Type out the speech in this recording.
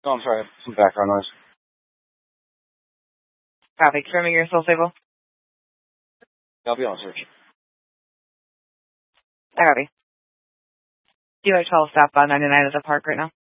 Oh, I'm sorry. Some background noise. Copy. Confirm you're still stable. I'll be on search. Copy. Do I 12 stop on 99 at the park right now?